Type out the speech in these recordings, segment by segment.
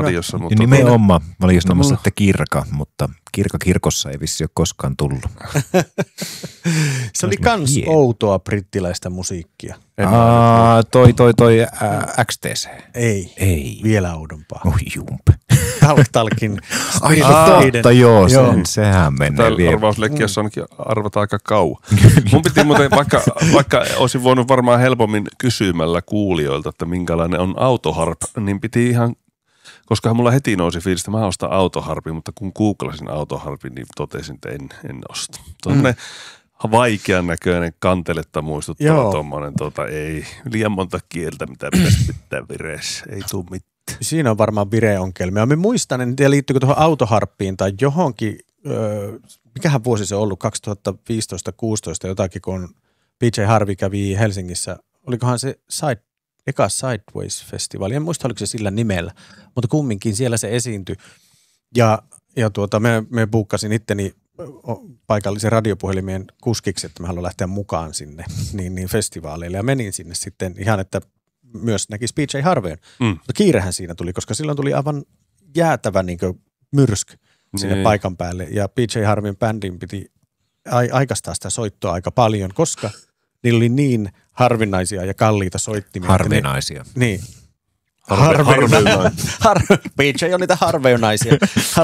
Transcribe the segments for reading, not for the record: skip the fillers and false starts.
radiossa. Mutta nimenomaan. Mä olin just nomassa, että kirka, mutta kirkossa ei vissi ole koskaan tullut. Se oli kans outoa brittiläistä musiikkia. Toi XTC. Ei. Vielä oudompaa. Oi jump. Talkin. Ai totta, joo. Sehän menee täällä vielä. arvausleikkiässä onkin arvata aika kauan. Mun piti muuten, vaikka olisin voinut varmaan helpommin kysymällä kuulijoilta, että minkälainen on autoharp, niin piti ihan, koska mulla heti nousi fiilis, että mä ostan autoharpin, mutta kun googlasin autoharpin, niin totesin, että en osta. Tuommoinen vaikean näköinen kanteletta muistuttava tuommoinen, ei liian monta kieltä, mitä pitäisi pitää vireessä, ei tule mitään. Siinä on varmaan vireongelmia. Mä muistan, en tiedä liittyykö tuohon autoharppiin tai johonkin, mikähän vuosi se on ollut, 2015-16 jotakin, kun PJ Harvey kävi Helsingissä. Olikohan se eka Sideways-festivaali, en muista oliko se sillä nimellä, mutta kumminkin siellä se esiintyi. Ja me buukkasin itteni paikallisen radiopuhelimien kuskiksi, että mä haluan lähteä mukaan sinne niin festivaaleille ja menin sinne sitten ihan, että myös näkisi PJ Harveyn. Mutta kiirehän siinä tuli, koska silloin tuli aivan jäätävä niin kuin myrsky sinne paikan päälle. Ja PJ Harveyn bändin piti aikaistaa sitä soittoa aika paljon, koska niillä oli niin harvinaisia ja kalliita soittimia. Harvinaisia. Niin. Harvinaisia. PJ on niitä harvinaisia.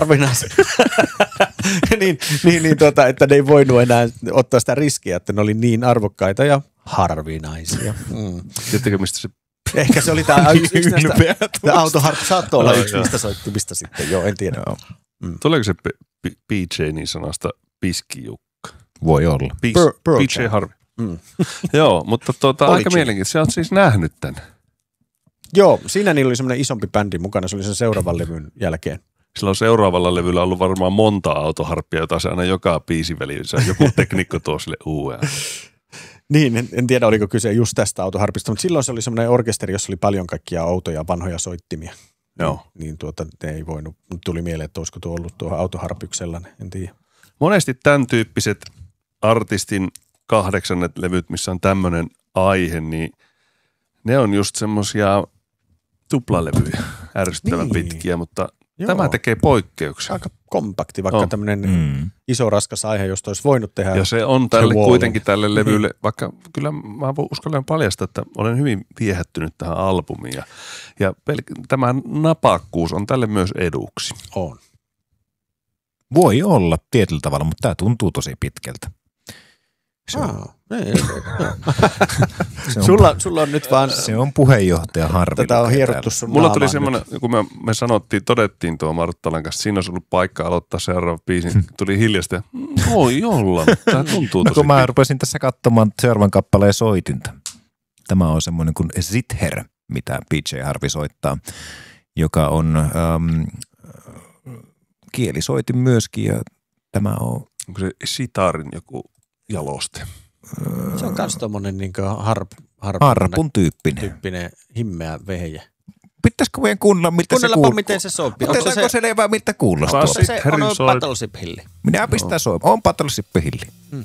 Että ne ei voinut enää ottaa sitä riskiä, että ne oli niin arvokkaita ja harvinaisia. Tiedättekö, mistä se... Ehkä se oli tämä yksi näistä, autoharp saattoi olla yksi niistä soittimista sitten, joo, en tiedä. Tuleeko se PJ niin sanasta piskijukka? Voi olla. PJ Harvey. Joo, mutta aika mielenkiintoista. Sä oot siis nähnyt tän. Joo, siinä niillä oli semmoinen isompi bändi mukana, se oli sen seuraavan levyn jälkeen. Sillä on seuraavalla levyllä ollut varmaan monta autoharppia, jota se aina joka biisin välissä joku teknikko tuo sille uuden. Niin, en tiedä oliko kyse just tästä autoharpista, mutta silloin se oli semmoinen orkesteri, jossa oli paljon kaikkia outoja vanhoja soittimia. Joo. Niin ne ei voinut, tuli mieleen, että olisiko tuo ollut tuohon autoharpyksellä, en tiedä. Monesti tämän tyyppiset artistin 8 levyt, missä on tämmöinen aihe, niin ne on just semmoisia tuplalevyjä, ärsyttävän pitkiä, mutta tämä tekee poikkeuksia. Aika kompakti, vaikka tämmöinen iso raskas aihe, josta olisi voinut tehdä. Ja se on kuitenkin tälle levylle, vaikka kyllä mä uskallan paljastaa, että olen hyvin viehättynyt tähän albumiin. Ja tämä napakkuus on tälle myös eduksi. On. Voi olla tietyllä tavalla, mutta tämä tuntuu tosi pitkältä. Sulla on nyt vaan... Se on puheenjohtaja Harvi. Tätä on hierottu sun Mulla tuli semmoinen, kun me todettiin tuo Marttalan kanssa, siinä olisi ollut paikka aloittaa seuraava biisin. Tuli hiljasta. Voi olla, tämä tuntuu tosi. Kun mä rupesin tässä katsomaan seuraavan kappaleen soitinta. Tämä on semmoinen kuin Zither, mitä PJ Harvey soittaa, joka on kielisoitin myöskin ja tämä on... Onko se sitaarin joku jaloste? Se on kans tommonen niinku harpun tyyppinen himmeä vehje. Pitäisikö meidän kuunnella, miltä se kuulostaa? Miten se sopii. Onko se selvää, miltä kuulostaa? Se on Battleship Hilli. Minä pistän soimaan. On Battleship Hilli.